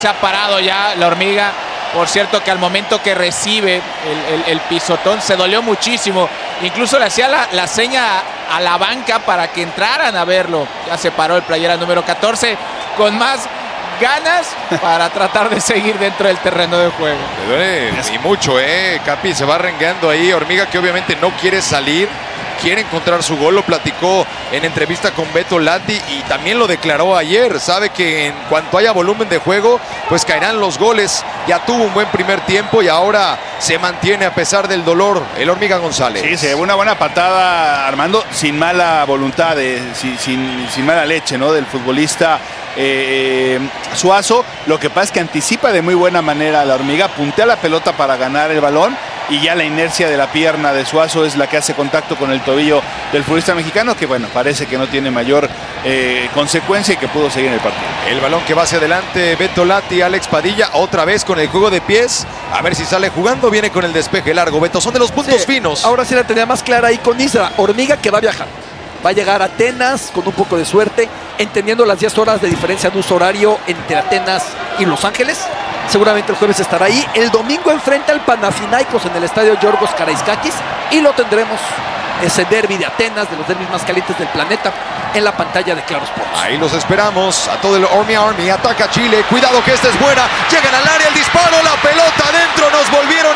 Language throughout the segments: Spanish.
Se ha parado ya la hormiga. Por cierto que al momento que recibe el pisotón se dolió muchísimo. Incluso le hacía la seña a la banca para que entraran a verlo. Ya se paró el playera número 14 con más ganas para tratar de seguir dentro del terreno de juego. Le duele y mucho, Capi se va rengueando ahí. Hormiga que obviamente no quiere salir, quiere encontrar su gol. Lo platicó en entrevista con Beto Lati y también lo declaró ayer. Sabe que en cuanto haya volumen de juego, pues caerán los goles. Ya tuvo un buen primer tiempo y ahora se mantiene a pesar del dolor el Hormiga González. Sí, se llevó una buena patada, Armando, sin mala voluntad, sin mala leche, ¿no? Del futbolista Suazo. Lo que pasa es que anticipa de muy buena manera a la Hormiga, puntea la pelota para ganar el balón y ya la inercia de la pierna de Suazo es la que hace contacto con el tobillo del futbolista mexicano, que bueno, parece que no tiene mayor consecuencia y que pudo seguir en el partido. El balón que va hacia adelante, Beto Lati, Alex Padilla, otra vez con el juego de pies, a ver si sale jugando, viene con el despeje largo. Beto, son de los puntos finos. Ahora sí la tenía más clara ahí con Isra. Hormiga que va a viajar. Va a llegar a Atenas con un poco de suerte, entendiendo las 10 horas de diferencia de uso horario entre Atenas y Los Ángeles. Seguramente el jueves estará ahí. El domingo enfrenta al Panathinaikos en el estadio Giorgos Karaiskakis y lo tendremos, ese derbi de Atenas, de los derbis más calientes del planeta, en la pantalla de Claro Sports. Ahí los esperamos, a todo el Army, ataca Chile, cuidado que esta es buena, llegan al área, el disparo, la pelota adentro, nos volvieron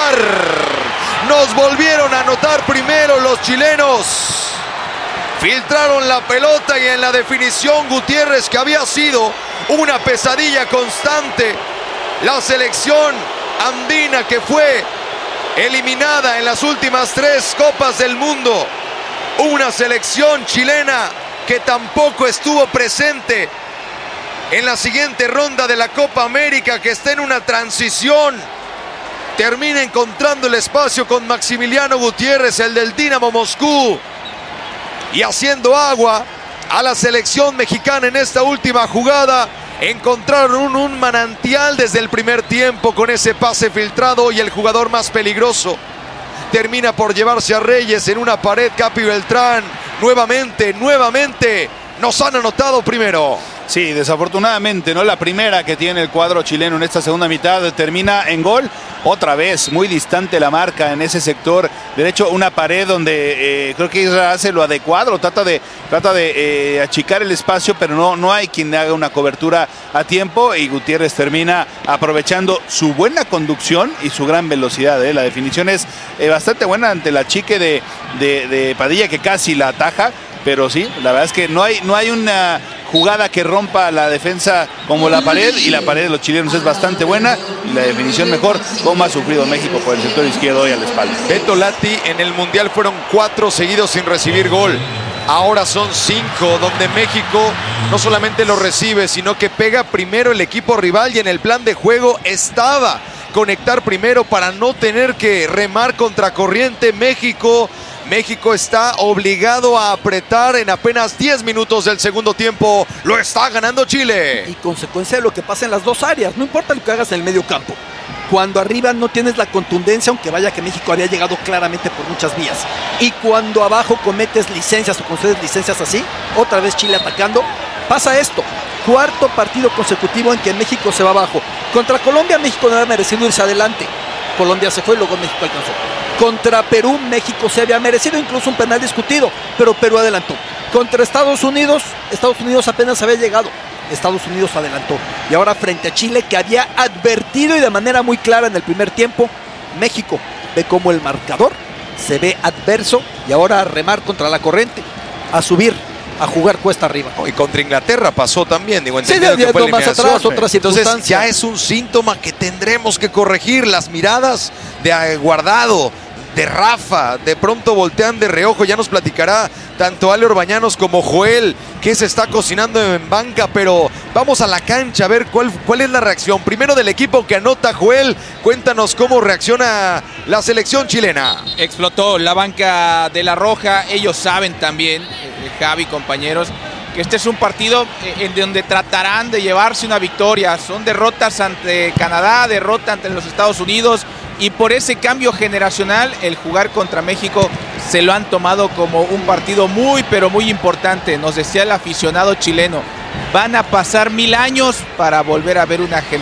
a anotar primero los chilenos. Filtraron la pelota y en la definición Gutiérrez, que había sido una pesadilla constante, la selección andina que fue eliminada en las últimas 3 Copas del Mundo, una selección chilena que tampoco estuvo presente en la siguiente ronda de la Copa América, que está en una transición, termina encontrando el espacio con Maximiliano Gutiérrez, el del Dinamo Moscú, y haciendo agua a la selección mexicana en esta última jugada. Encontraron un manantial desde el primer tiempo con ese pase filtrado y el jugador más peligroso termina por llevarse a Reyes en una pared. Capi Beltrán, nuevamente nos han anotado primero. Sí, desafortunadamente, ¿no? La primera que tiene el cuadro chileno en esta segunda mitad termina en gol. Otra vez, muy distante la marca en ese sector derecho, una pared donde creo que Israel hace lo adecuado, trata de achicar el espacio, pero no hay quien haga una cobertura a tiempo y Gutiérrez termina aprovechando su buena conducción y su gran velocidad. La definición es bastante buena ante la chique de Padilla, que casi la ataja, pero sí, la verdad es que no hay una jugada que rompa la defensa como la pared, y la pared de los chilenos es bastante buena y la definición mejor, como ha sufrido México por el sector izquierdo y a la espalda. Beto Lati, en el Mundial fueron 4 seguidos sin recibir gol. Ahora son 5, donde México no solamente lo recibe, sino que pega primero el equipo rival, y en el plan de juego estaba conectar primero para no tener que remar contracorriente. México está obligado a apretar en apenas 10 minutos del segundo tiempo. Lo está ganando Chile. Y consecuencia de lo que pasa en las dos áreas. No importa lo que hagas en el medio campo. Cuando arriba no tienes la contundencia, aunque vaya que México había llegado claramente por muchas vías. Y cuando abajo cometes licencias o concedes licencias así, otra vez Chile atacando, pasa esto. 4º partido consecutivo en que México se va abajo. Contra Colombia, México no había merecido irse adelante. Colombia se fue y luego México alcanzó. Contra Perú, México se había merecido incluso un penal discutido, pero Perú adelantó. Contra Estados Unidos apenas había llegado. Estados Unidos adelantó. Y ahora frente a Chile, que había advertido y de manera muy clara en el primer tiempo, México ve como el marcador se ve adverso y ahora a remar contra la corriente, a subir, a jugar cuesta arriba. Y contra Inglaterra pasó también, entendiendo que fue más atrás, otra circunstancia. Entonces ya es un síntoma que tendremos que corregir. Las miradas de Guardado, de Rafa, de pronto voltean de reojo. Ya nos platicará tanto Ale Orbañanos como Joel que se está cocinando en banca, pero vamos a la cancha a ver cuál es la reacción. Primero del equipo que anota. Joel, cuéntanos cómo reacciona la selección chilena. Explotó la banca de La Roja. Ellos saben también, Javi, compañeros, que este es un partido en donde tratarán de llevarse una victoria. Son derrotas ante Canadá, derrota ante los Estados Unidos, y por ese cambio generacional el jugar contra México se lo han tomado como un partido muy pero muy importante. Nos decía el aficionado chileno, van a pasar 1000 años para volver a ver una